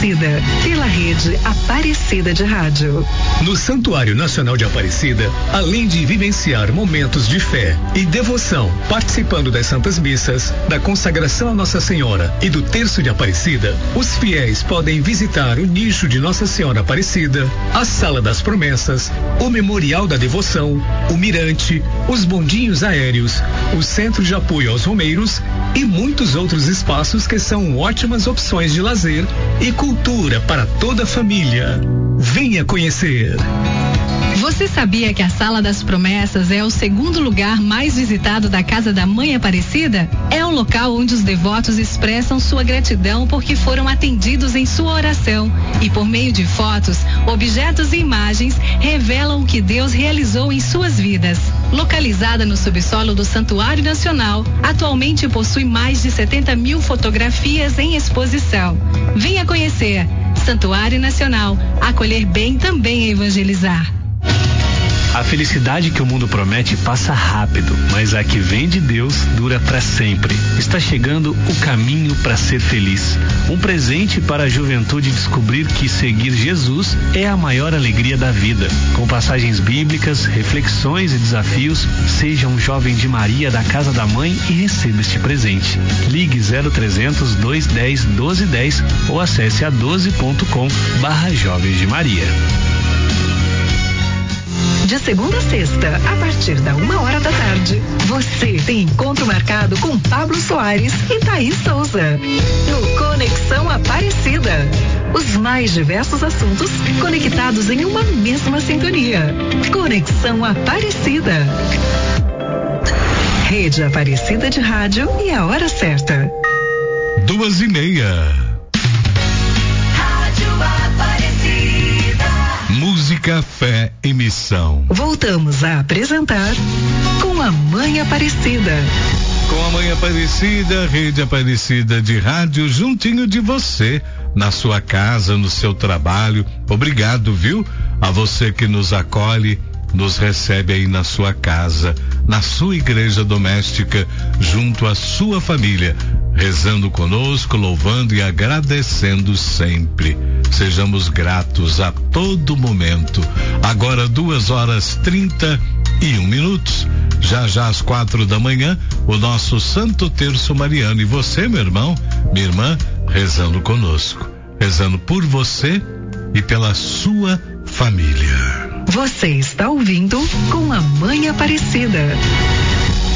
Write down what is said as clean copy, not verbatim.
Aparecida, pela rede Aparecida de Rádio. No Santuário Nacional de Aparecida, além de vivenciar momentos de fé e devoção, participando das Santas Missas, da consagração a Nossa Senhora e do Terço de Aparecida, os fiéis podem visitar o nicho de Nossa Senhora Aparecida, a Sala das Promessas, o Memorial da Devoção, o Mirante, os bondinhos aéreos, o Centro de Apoio aos Romeiros e muitos outros espaços que são ótimas opções de lazer e cultura para toda a família. Venha conhecer. Você sabia que a Sala das Promessas é o segundo lugar mais visitado da Casa da Mãe Aparecida? É um local onde os devotos expressam sua gratidão porque foram atendidos em sua oração e por meio de fotos, objetos e imagens revelam o que Deus realizou em suas vidas. Localizada no subsolo do Santuário Nacional, atualmente possui mais de 70 mil fotografias em exposição. Venha conhecer. Santuário Nacional. Acolher bem também é evangelizar. A felicidade que o mundo promete passa rápido, mas a que vem de Deus dura para sempre. Está chegando o caminho para ser feliz. Um presente para a juventude descobrir que seguir Jesus é a maior alegria da vida. Com passagens bíblicas, reflexões e desafios, seja um jovem de Maria da Casa da Mãe e receba este presente. Ligue 0300 210 1210 ou acesse a12.com/Jovens de Maria. De segunda a sexta, a partir da 13h, você tem encontro marcado com Pablo Soares e Thaís Souza. No Conexão Aparecida. Os mais diversos assuntos conectados em uma mesma sintonia. Conexão Aparecida. Rede Aparecida de Rádio e a hora certa. 2:30. Música, fé e missão. Voltamos a apresentar Com a Mãe Aparecida. Com a Mãe Aparecida, Rede Aparecida de Rádio, juntinho de você, na sua casa, no seu trabalho. Obrigado, viu? A você que nos acolhe, nos recebe aí na sua casa, na sua igreja doméstica, junto à sua família, rezando conosco, louvando e agradecendo sempre. Sejamos gratos a todo momento. Agora 2h31. Já às 4h, o nosso Santo Terço Mariano. E você, meu irmão, minha irmã, rezando conosco, rezando por você e pela sua família. Você está ouvindo Com a Mãe Aparecida.